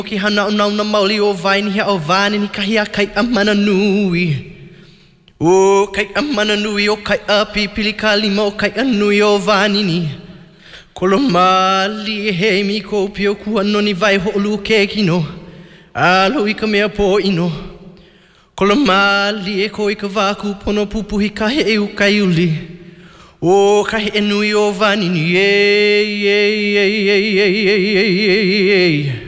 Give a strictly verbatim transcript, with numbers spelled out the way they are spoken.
Ki hana o nauna maoli o vai ni hea o vāne ni kahi a kai a mana nui. O kai a mana nui o kai a pipili ka lima o kai a nui o vāni ni. Kolo mali e he mi ko pio kua noni vai ho olu ke kino. Alo i ka mea po ino. Kolo mali e ko i ka wāku pono pupuhi ka he e u kai uli. O kahi e nui o vāni ni. Ei, ei, ei, ei, ei, ei, ei, ei.